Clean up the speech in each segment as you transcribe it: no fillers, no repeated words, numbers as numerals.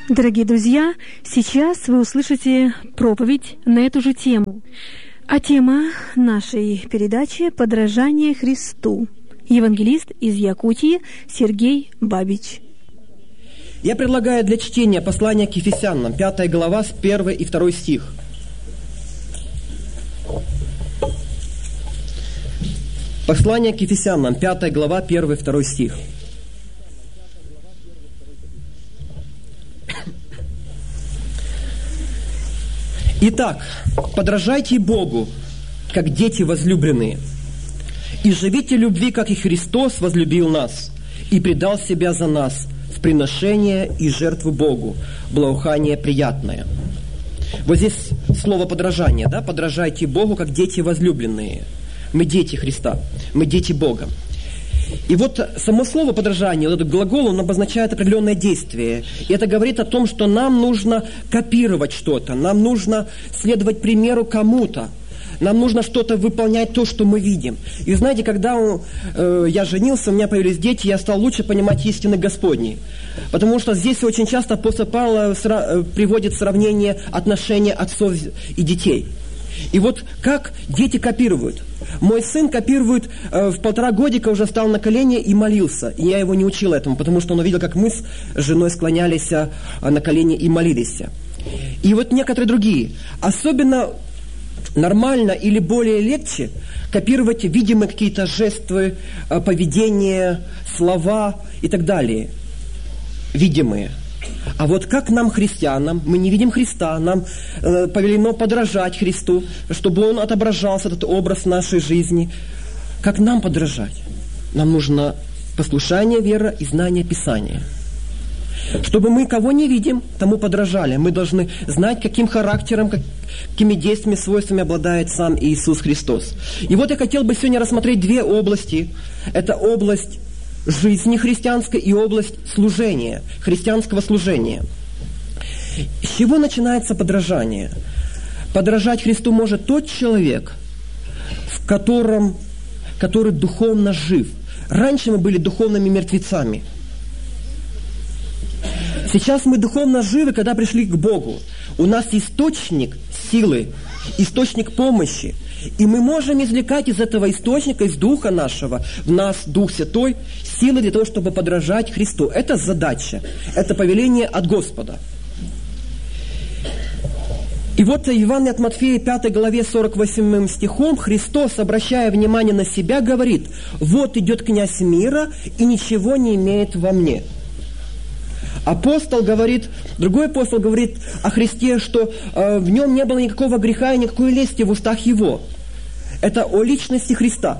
Дорогие друзья, сейчас вы услышите проповедь на эту же тему. А тема нашей передачи — «Подражание Христу». Евангелист из Якутии Сергей Бабич. Я предлагаю для чтения послание к Ефесянам, 5 глава, с 1 и 2 стих. Послание к Ефесянам, 5 глава, 1 и 2 стих. Итак, подражайте Богу, как дети возлюбленные, и живите любви, как и Христос возлюбил нас, и предал себя за нас в приношение и жертву Богу, благоухание приятное. Вот здесь слово подражание, да? Подражайте Богу, как дети возлюбленные. Мы дети Христа, мы дети Бога. И вот само слово подражание, вот этот глагол, он обозначает определенное действие. И это говорит о том, что нам нужно копировать что-то, нам нужно следовать примеру кому-то, нам нужно что-то выполнять, то, что мы видим. И знаете, когда я женился, у меня появились дети, я стал лучше понимать истины Господней. Потому что здесь очень часто апостол Павел приводит сравнение отношения отцов и детей. И вот как дети копируют. Мой сын копирует, в 1,5 годика уже стал на колени и молился. И я его не учил этому, потому что он увидел, как мы с женой склонялись на колени и молились. И вот некоторые другие. Особенно нормально или более легче копировать видимые какие-то жесты, поведение, слова и так далее. Видимые. А вот как нам, христианам, мы не видим Христа, нам повелено подражать Христу, чтобы Он отображался, этот образ в нашей жизни. Как нам подражать? Нам нужно послушание, вера и знание Писания. Чтобы мы кого не видим, тому подражали. Мы должны знать, каким характером, какими действиями, свойствами обладает сам Иисус Христос. И вот я хотел бы сегодня рассмотреть 2 области. Это область жизни христианской и область служения, христианского служения. С чего начинается подражание? Подражать Христу может тот человек, который духовно жив. Раньше мы были духовными мертвецами. Сейчас мы духовно живы, когда пришли к Богу. У нас источник силы, источник помощи. И мы можем извлекать из этого источника, из Духа нашего, в нас Дух Святой, силы для того, чтобы подражать Христу. Это задача, это повеление от Господа. И вот Евангелие от Матфея, 5 главе, 48 стихом, Христос, обращая внимание на себя, говорит: «Вот идет князь мира, и ничего не имеет во мне». Другой апостол говорит о Христе, что в нем не было никакого греха и никакой лести в устах его. Это о личности Христа.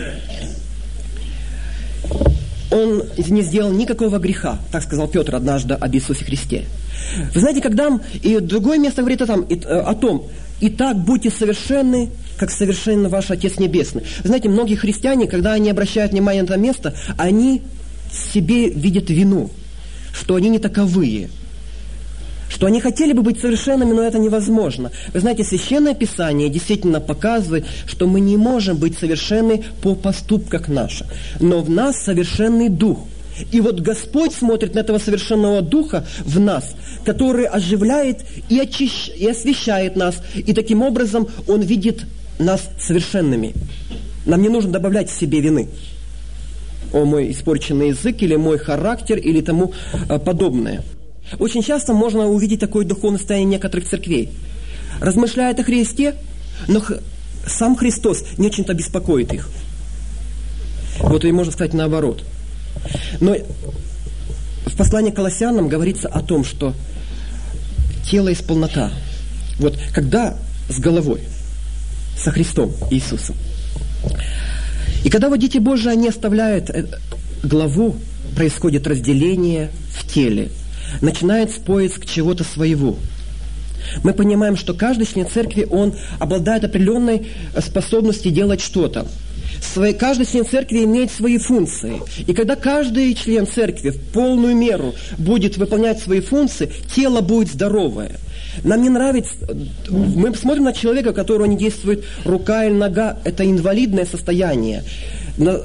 Он не сделал никакого греха, так сказал Петр однажды об Иисусе Христе. Вы знаете, когда и другое место говорит о том: «Итак, будьте совершенны, как совершенен ваш Отец Небесный». Вы знаете, многие христиане, когда они обращают внимание на это место, они в себе видят вину, что они не таковые, что они хотели бы быть совершенными, но это невозможно. Вы знаете, Священное Писание действительно показывает, что мы не можем быть совершенны по поступкам нашим, но в нас совершенный Дух. И вот Господь смотрит на этого совершенного Духа в нас, который оживляет и освящает нас, и таким образом Он видит нас совершенными. Нам не нужно добавлять в себе вины. О, мой испорченный язык, или мой характер, или тому подобное. Очень часто можно увидеть такое духовное состояние некоторых церквей. Размышляют о Христе, но сам Христос не очень-то беспокоит их. Вот и можно сказать наоборот. Но в послании к Колоссянам говорится о том, что тело есть полнота. Вот когда с головой, со Христом Иисусом. И когда вот дети Божии, они оставляют главу, происходит разделение в теле. Начинается поиск чего-то своего. Мы понимаем, что каждый член церкви, он обладает определенной способностью делать что-то. Каждый член церкви имеет свои функции. И когда каждый член церкви в полную меру будет выполнять свои функции, тело будет здоровое. Нам не нравится, мы смотрим на человека, у которого не действует рука или нога, это инвалидное состояние.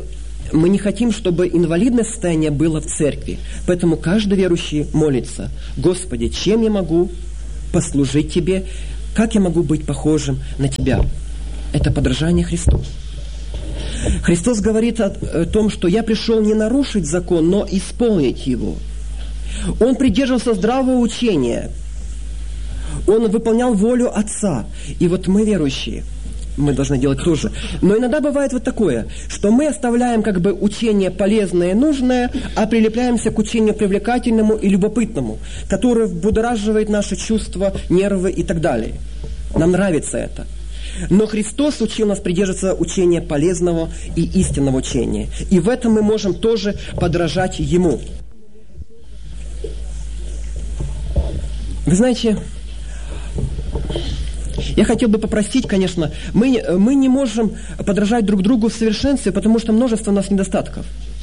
мы не хотим, чтобы инвалидное состояние было в церкви. Поэтому каждый верующий молится: Господи, чем я могу послужить Тебе? Как я могу быть похожим на Тебя? Это подражание Христу. Христос говорит о том, что я пришел не нарушить закон, но исполнить его. Он придерживался здравого учения. Он выполнял волю Отца. И вот мы, верующие, мы должны делать тоже. Но иногда бывает вот такое, что мы оставляем как бы учение полезное и нужное, а прилепляемся к учению привлекательному и любопытному, которое будораживает наши чувства, нервы и так далее. Нам нравится это. Но Христос учил нас придерживаться учения полезного и истинного учения. И в этом мы можем тоже подражать Ему. Вы знаете, я хотел бы попросить, конечно, мы не можем подражать друг другу в совершенстве, потому что множество у нас недостатков.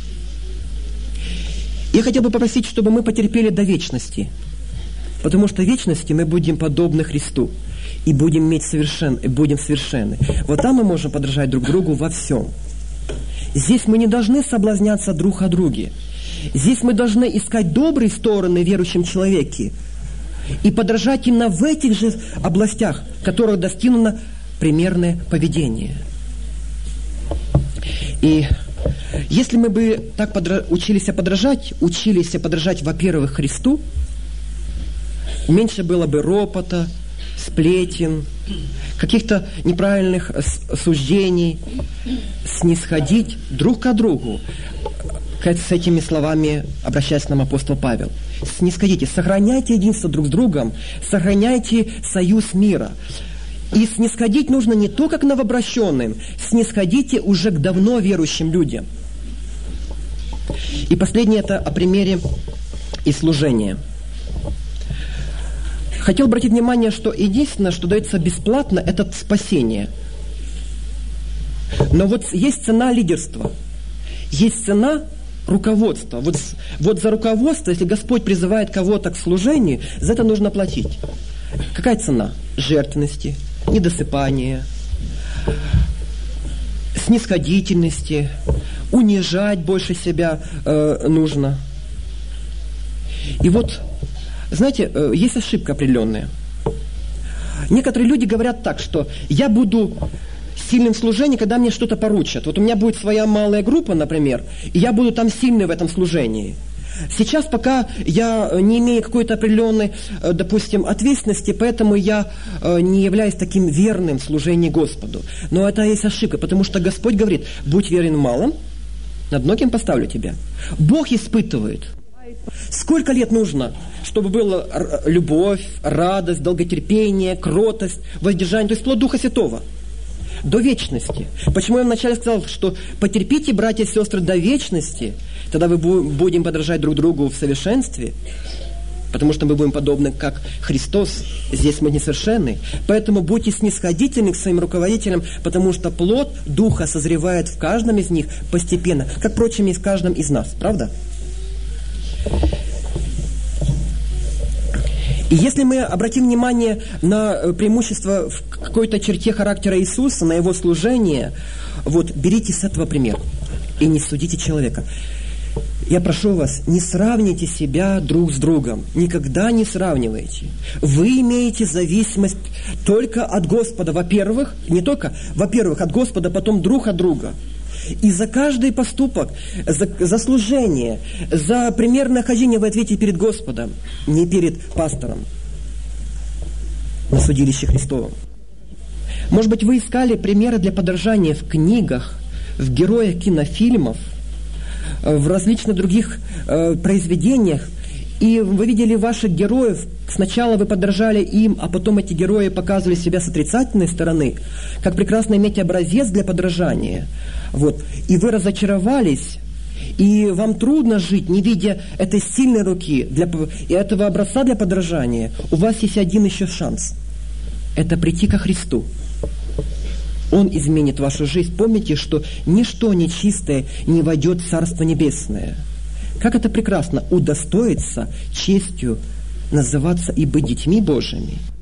Я хотел бы попросить, чтобы мы потерпели до вечности, потому что в вечности мы будем подобны Христу и будем будем совершенны. Вот там мы можем подражать друг другу во всем. Здесь мы не должны соблазняться друг о друге. Здесь мы должны искать добрые стороны в верующем человеке и подражать именно в этих же областях, в которых достигнуто примерное поведение. И если мы бы так учились подражать, во-первых, Христу, меньше было бы ропота, сплетен, каких-то неправильных суждений, снисходить друг к другу. С этими словами обращаясь к нам апостол Павел. Снисходите, сохраняйте единство друг с другом, сохраняйте союз мира. И снисходить нужно не только к новообращенным, снисходите уже к давно верующим людям. И последнее это о примере и служении. Хотел обратить внимание, что единственное, что дается бесплатно, это спасение. Но вот есть цена лидерства, есть цена руководства. Вот за руководство, если Господь призывает кого-то к служению, за это нужно платить. Какая цена? Жертвенности, недосыпания, снисходительности, унижать больше себя нужно. И вот, знаете, есть ошибка определенная. Некоторые люди говорят так, что я буду сильным в служении, когда мне что-то поручат. Вот у меня будет своя малая группа, например, и я буду там сильный в этом служении. Сейчас пока я не имею какой-то определенной, допустим, ответственности, поэтому я не являюсь таким верным в служении Господу. Но это есть ошибка, потому что Господь говорит: будь верен в малом, над многим поставлю тебя. Бог испытывает. Сколько лет нужно, чтобы была любовь, радость, долготерпение, кротость, воздержание, то есть плод Духа Святого? До вечности. Почему я вначале сказал, что потерпите, братья и сестры, до вечности, тогда мы будем подражать друг другу в совершенстве, потому что мы будем подобны, как Христос. Здесь мы несовершенны. Поэтому будьте снисходительны к своим руководителям, потому что плод Духа созревает в каждом из них постепенно, как, впрочем, и в каждом из нас. Правда? И если мы обратим внимание на преимущество в какой-то черте характера Иисуса, на Его служение, вот, берите с этого пример и не судите человека. Я прошу вас, не сравните себя друг с другом. Никогда не сравнивайте. Вы имеете зависимость только от Господа, во-первых, не только, во-первых, от Господа, потом друг от друга. И за каждый поступок, за служение, за примерное хождение вы ответите перед Господом, не перед пастором на судилище Христовом. Может быть, вы искали примеры для подражания в книгах, в героях кинофильмов, в различных других произведениях, и вы видели ваших героев, сначала вы подражали им, а потом эти герои показывали себя с отрицательной стороны, как прекрасно иметь образец для подражания. Вот. И вы разочаровались, и вам трудно жить, не видя этой сильной руки, и этого образца для подражания. У вас есть один еще шанс. Это прийти ко Христу. Он изменит вашу жизнь. Помните, что ничто нечистое не войдет в Царство Небесное. Как это прекрасно удостоиться честью называться и быть детьми Божьими.